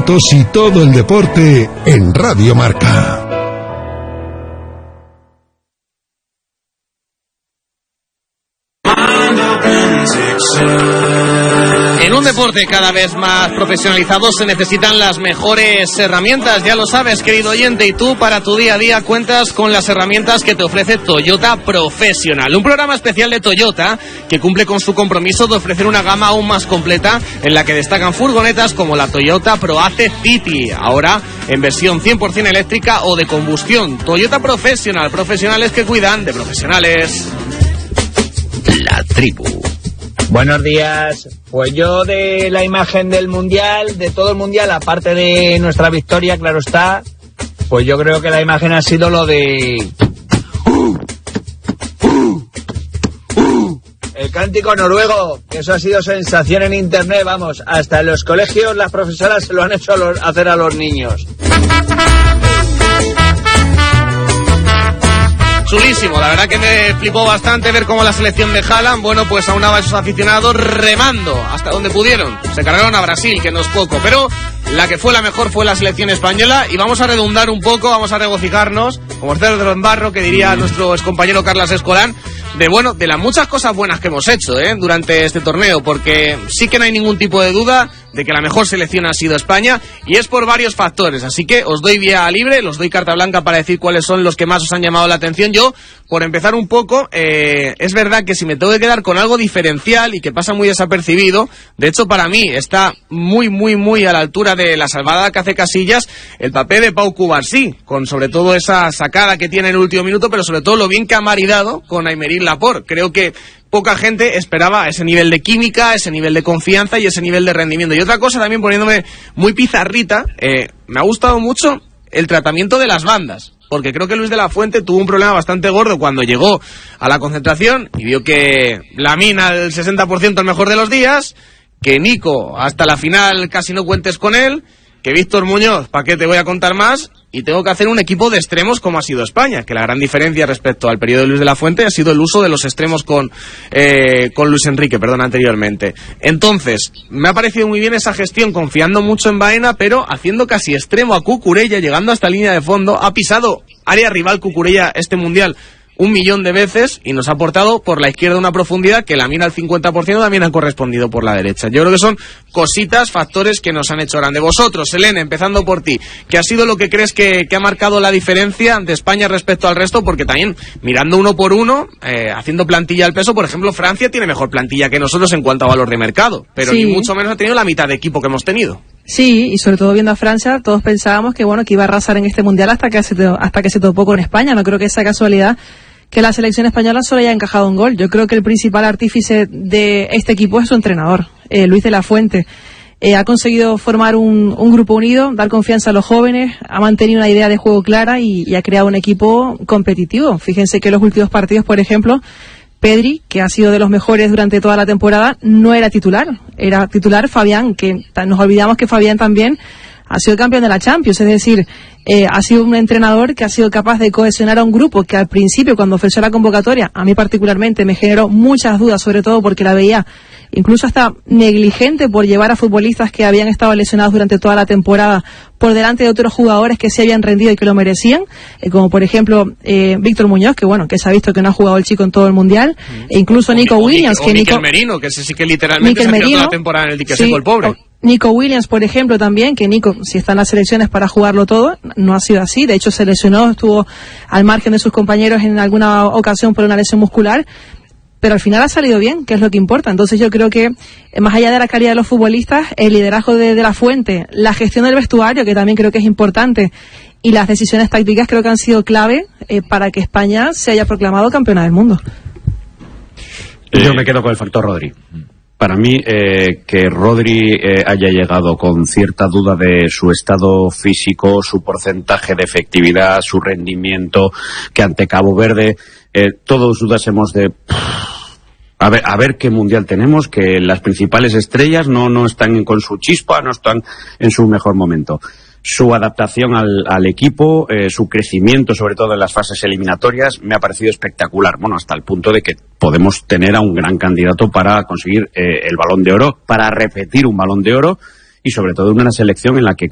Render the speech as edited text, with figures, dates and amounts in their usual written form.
entrenamientos y todo el deporte en Radio Marca. En un deporte cada vez más profesionalizado se necesitan las mejores herramientas, ya lo sabes, querido oyente, y tú para tu día a día cuentas con las herramientas que te ofrece Toyota Professional, un programa especial de Toyota que cumple con su compromiso de ofrecer una gama aún más completa en la que destacan furgonetas como la Toyota ProAce City, ahora en versión 100% eléctrica o de combustión. Toyota Professional, profesionales que cuidan de profesionales. La tribu. Buenos días. Pues yo de la imagen del Mundial, de todo el Mundial, aparte de nuestra victoria, claro está, pues yo creo que la imagen ha sido lo de... El cántico noruego, que eso ha sido sensación en internet, vamos, hasta en los colegios las profesoras se lo han hecho hacer a los niños. Chulísimo, la verdad que me flipó bastante ver cómo la selección de Haaland, bueno, pues aunaba a esos aficionados remando hasta donde pudieron. Se cargaron a Brasil, que no es poco, pero la que fue la mejor fue la selección española, y vamos a redundar un poco, vamos a regocijarnos, como cerdo en barro, que diría nuestro excompañero Carlos Escolán, de las muchas cosas buenas que hemos hecho durante este torneo, porque sí que no hay ningún tipo de duda de que la mejor selección ha sido España, y es por varios factores, así que os doy vía libre, os doy carta blanca para decir cuáles son los que más os han llamado la atención. Yo, por empezar un poco, es verdad que si me tengo que quedar con algo diferencial y que pasa muy desapercibido, de hecho para mí está muy muy muy a la altura de la salvada que hace Casillas, el papel de Pau Cubarsí, con sobre todo esa sacada que tiene en el último minuto, pero sobre todo lo bien que ha maridado con Aymeric Laporte. Creo que poca gente esperaba ese nivel de química, ese nivel de confianza y ese nivel de rendimiento. Y otra cosa, también poniéndome muy pizarrita, me ha gustado mucho el tratamiento de las bandas, porque creo que Luis de la Fuente tuvo un problema bastante gordo cuando llegó a la concentración y vio que Lamine al 60% el mejor de los días, que Nico hasta la final casi no cuentes con él, que Víctor Muñoz, ¿para qué te voy a contar más? Y tengo que hacer un equipo de extremos como ha sido España, que la gran diferencia respecto al periodo de Luis de la Fuente ha sido el uso de los extremos con Luis Enrique, anteriormente. Entonces, me ha parecido muy bien esa gestión, confiando mucho en Baena, pero haciendo casi extremo a Cucurella, llegando hasta línea de fondo. Ha pisado área rival Cucurella este Mundial 1.000.000 de veces y nos ha aportado por la izquierda una profundidad que la mina al 50% también ha correspondido por la derecha. Yo creo que son cositas, factores que nos han hecho grande. Vosotros, Elena, empezando por ti, ¿qué ha sido lo que crees que ha marcado la diferencia de España respecto al resto? Porque también, mirando uno por uno, haciendo plantilla al peso, por ejemplo, Francia tiene mejor plantilla que nosotros en cuanto a valor de mercado, pero sí, ni mucho menos ha tenido la mitad de equipo que hemos tenido. Sí, y sobre todo viendo a Francia, todos pensábamos que que iba a arrasar en este Mundial hasta que se topó con España. No creo que sea casualidad que la selección española solo haya encajado un gol. Yo creo que el principal artífice de este equipo es su entrenador, Luis de la Fuente. Ha conseguido formar un grupo unido, dar confianza a los jóvenes, ha mantenido una idea de juego clara y ha creado un equipo competitivo. Fíjense que en los últimos partidos, por ejemplo, Pedri, que ha sido de los mejores durante toda la temporada, no era titular. Era titular Fabián, que nos olvidamos que Fabián también ha sido campeón de la Champions, es decir, ha sido un entrenador que ha sido capaz de cohesionar a un grupo que al principio, cuando ofreció la convocatoria, a mí particularmente me generó muchas dudas, sobre todo porque la veía incluso hasta negligente por llevar a futbolistas que habían estado lesionados durante toda la temporada por delante de otros jugadores que se habían rendido y que lo merecían, como por ejemplo Víctor Muñoz, que se ha visto que no ha jugado el chico en todo el Mundial, e incluso Nico Williams, Mikel Merino, que ese sí que literalmente se ha tirado toda la temporada en el dique seco, el pobre. Nico Williams, por ejemplo, también, que Nico, si está en las selecciones para jugarlo todo, no ha sido así. De hecho, se lesionó, estuvo al margen de sus compañeros en alguna ocasión por una lesión muscular, pero al final ha salido bien, que es lo que importa. Entonces yo creo que, más allá de la calidad de los futbolistas, el liderazgo de la Fuente, la gestión del vestuario, que también creo que es importante, y las decisiones tácticas creo que han sido clave para que España se haya proclamado campeona del mundo. Yo me quedo con el factor Rodri. Para mí, que Rodri haya llegado con cierta duda de su estado físico, su porcentaje de efectividad, su rendimiento, que ante Cabo Verde todos dudásemos de... A ver qué mundial tenemos, que las principales estrellas no están con su chispa, no están en su mejor momento. Su adaptación al equipo, su crecimiento, sobre todo en las fases eliminatorias, me ha parecido espectacular. Bueno, hasta el punto de que podemos tener a un gran candidato para conseguir el Balón de Oro, para repetir un Balón de Oro, y sobre todo en una selección en la que